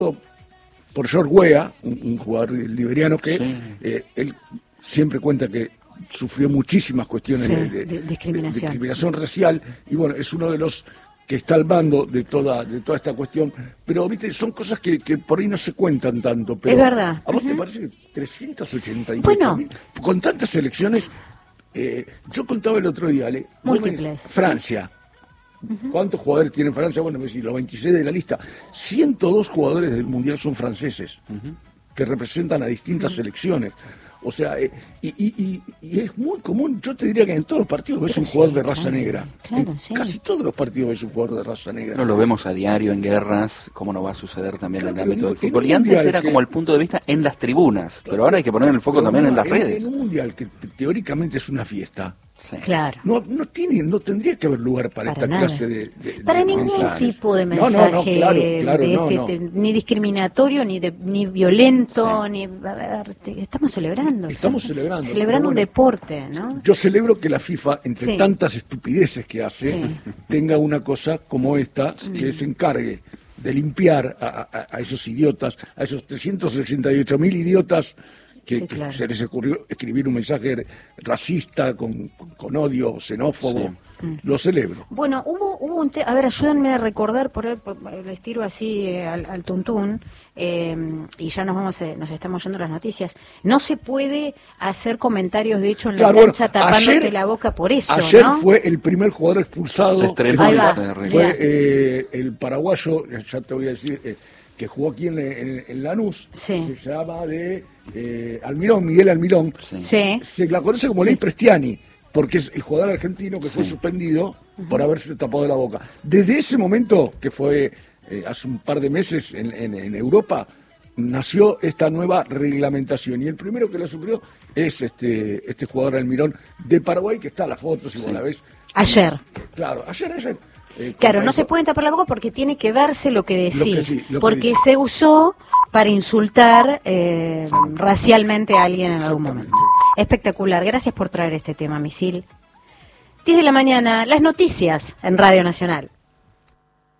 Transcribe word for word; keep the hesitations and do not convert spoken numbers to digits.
por George Weah, un, un jugador liberiano que sí. eh, él siempre cuenta que sufrió muchísimas cuestiones sí, de, de, de, discriminación. de discriminación racial, y bueno, es uno de los que está al mando de toda de toda esta cuestión, pero viste, son cosas que, que por ahí no se cuentan tanto. Pero es verdad. ¿a vos uh-huh. te parece que trescientas ochenta y ocho bueno. mil, con tantas selecciones? Eh, yo contaba el otro día, Ale, múltiples. Francia. Uh-huh. ¿Cuántos jugadores tiene Francia? Bueno, me decís, los veintiséis de la lista. ciento dos jugadores del Mundial son franceses, uh-huh. que representan a distintas uh-huh. selecciones. O sea, eh, y, y, y es muy común, yo te diría que en todos los partidos ves un sí, jugador de raza claro, negra. Claro, en sí. Casi todos los partidos ves un jugador de raza negra. No lo vemos a diario en guerras, como no va a suceder también claro, en el ámbito en, del fútbol. Y antes era que... como el punto de vista en las tribunas, claro, pero ahora hay que poner el foco también no, en las en, redes. En un mundial que te, teóricamente es una fiesta. Sí. Claro. No, no tiene, no tendría que haber lugar para, para esta nada. clase de, de para de ningún mensajes. tipo de mensaje, no, no, no, claro, claro, de no, este, no. de, ni discriminatorio, ni de, ni violento, sí. ni a ver, estamos celebrando. Estamos celebrando. Celebrando bueno, un deporte, ¿no? Yo celebro que la FIFA, entre sí. tantas estupideces que hace, sí. tenga una cosa como esta, sí. que se encargue de limpiar a, a, a esos idiotas, a esos trescientos sesenta y ocho mil idiotas que, sí, claro. que se les ocurrió escribir un mensaje racista, con, con odio, xenófobo. Sí. Lo celebro. Bueno, hubo, hubo un tema, a ver, ayúdenme a recordar, por el, por, les tiro así eh, al, al tuntún, eh, y ya nos vamos, eh, nos estamos yendo las noticias. No se puede hacer comentarios, de hecho, en claro, la cancha bueno, tapándote ayer, la boca por eso, Ayer ¿no? fue el primer jugador expulsado. Se estrenó, Ahí va, fue eh, el paraguayo, ya te voy a decir, eh, que jugó aquí en, en, en Lanús, sí. se llama de eh, Almirón, Miguel Almirón. Sí. Se la conoce como sí. Ley Prestiani, porque es el jugador argentino que sí. fue suspendido uh-huh. por haberse tapado la boca. Desde ese momento, que fue eh, hace un par de meses en, en, en Europa, nació esta nueva reglamentación. Y el primero que la sufrió es este este jugador Almirón de Paraguay, que está a las fotos, si sí. vos la ves. Ayer. Claro, ayer, ayer. Eh, claro, no se pueden tapar la boca porque tiene que verse lo que decís, lo que sí, lo porque que se usó para insultar eh, racialmente a alguien en algún momento. Espectacular, gracias por traer este tema, Misil. diez de la mañana, las noticias en Radio Nacional.